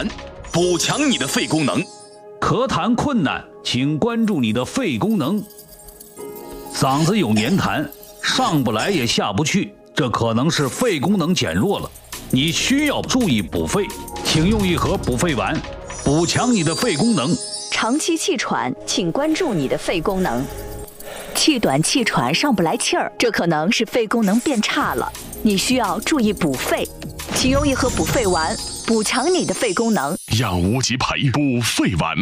喘，补强你的肺功能。 咳痰困难，请关注你的肺功能。嗓子有黏痰，上不来也下不去，这可能是肺功能减弱了，你需要注意补肺，请用一盒补肺丸，补强你的肺功能。 长期气喘，请关注你的肺功能。气短气喘上不来气儿，这可能是肺功能变差了，你需要注意补肺，请用一盒补肺丸，补强你的肺功能。 养无极培补肺丸。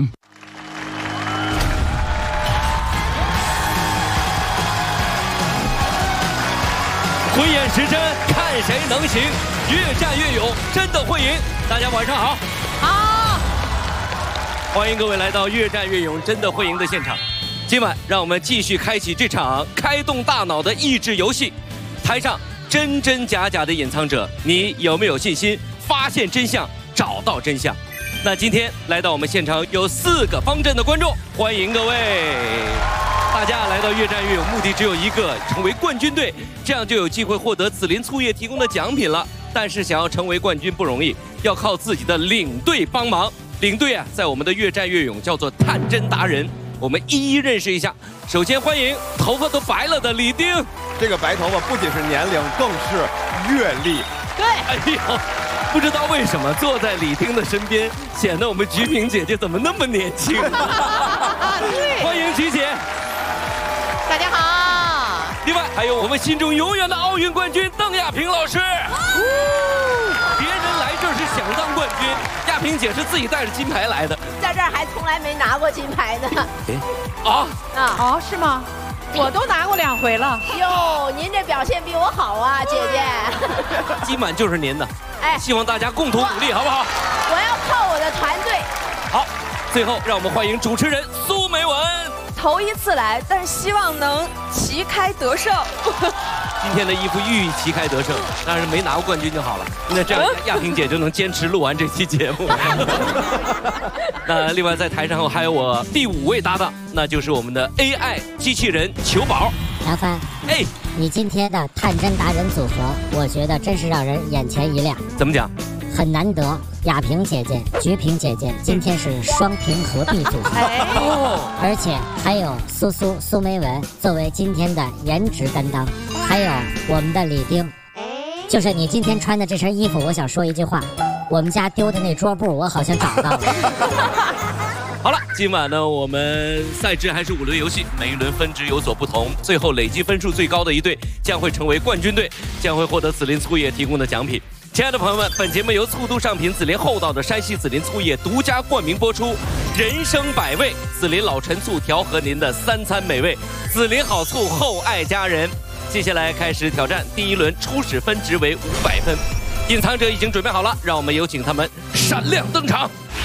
混眼时针，看谁能行，越战越勇，真的会赢。大家晚上好。好，欢迎各位来到越战越勇，真的会赢的现场。今晚让我们继续开启这场开动大脑的益智游戏。台上真真假假的隐藏者，你有没有信心发现真相，找到真相？那今天来到我们现场有4个方阵的观众，欢迎各位。大家来到越战越勇，目的只有一个，成为冠军队，这样就有机会获得紫林醋业提供的奖品了。但是想要成为冠军不容易，要靠自己的领队帮忙。领队啊，在我们的越战越勇叫做探针达人。我们一一认识一下。首先欢迎头发都白了的李丁。 这个白头发不仅是年龄，更是阅历。 对，哎呦，不知道为什么坐在李丁的身边，显得我们菊萍姐姐怎么那么年轻？对，欢迎菊姐。 大家好。 另外还有我们心中永远的奥运冠军邓亚萍老师。别人来这儿是想当冠军，亚萍姐是自己带着金牌来的， 在这儿还从来没拿过金牌呢。 是吗？我都拿过2回了。 哟，您这表现比我好啊，姐姐。 今晚就是您的， 哎， 希望大家共同努力，好不好？ 我要靠我的团队。 好，最后让我们欢迎主持人苏梅文。 头一次来，但希望能旗开得胜。 今天的衣服寓意旗开得胜，当然没拿过冠军就好了。那这样亚萍姐就能坚持录完这期节目。那另外在台上还有我第5位搭档，那就是我们的 AI 机器人球宝。 杨帆， 哎， 你今天的探针达人组合，我觉得真是让人眼前一亮。 怎么讲？ 很难得，亚萍姐姐、菊萍姐姐今天是双屏合璧组合，而且还有苏梅文作为今天的颜值担当，还有我们的李丁。就是你今天穿的这身衣服，我想说一句话，我们家丢的那桌布我好像找到了。 好了，今晚呢，我们赛制还是5轮游戏，每一轮分值有所不同，最后累计分数最高的一队将会成为冠军队，将会获得紫林醋业提供的奖品。亲爱的朋友们，本节目由醋都上品紫林厚道的山西紫林醋业独家冠名播出。人生百味，紫林老陈醋调和您的3餐美味，紫林好醋厚爱家人。接下来开始挑战，第1轮初始分值为500分，隐藏者已经准备好了，让我们有请他们闪亮登场。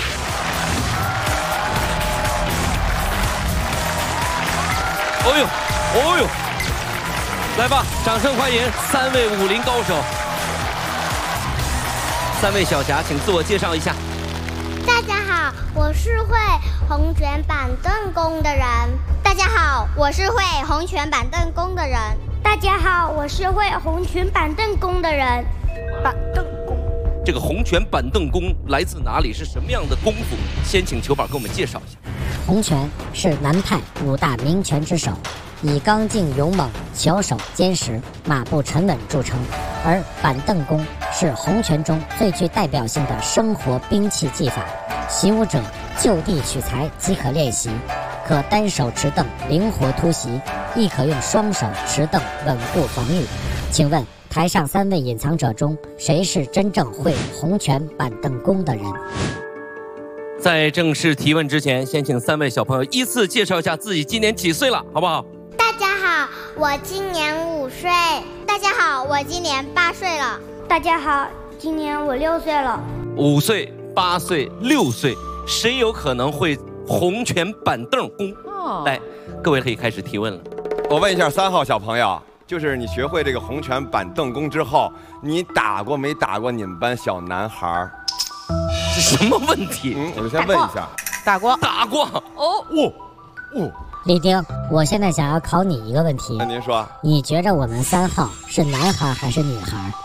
哦呦，哦呦，来吧，掌声欢迎3位武林高手。3位小侠，请自我介绍一下。 大家好，我是会红拳板凳功的人。大家好，我是会红拳板凳功的人。大家好，我是会红拳板凳功的人。 板凳功， 这个红拳板凳功来自哪里？是什么样的功夫？先请球宝给我们介绍一下。 红拳是南派5大名拳之首，以刚劲勇猛、巧手坚实、马步沉稳著称，而板凳功是红拳中最具代表性的生活兵器技法，习武者就地取材即可练习，可单手持凳灵活突袭，亦可用双手持凳稳固防御。请问台上3位隐藏者中，谁是真正会红拳板凳功的人？ 在正式提问之前，先请3位小朋友依次介绍一下自己今年几岁了，好不好？ 大家好，我今年5岁。大家好，我今年8岁了。大家好，今年我6岁了。 5岁、8岁、6岁，谁有可能会红拳板凳功？来，各位可以开始提问了。 我问一下3号小朋友，就是你学会这个红拳板凳功之后，你打过没打过你们班小男孩？ 这什么问题？ 我就先问一下。 打过。 打过。 李丁，我现在想要考你一个问题。 那您说， 你觉着我们3号是男孩还是女孩？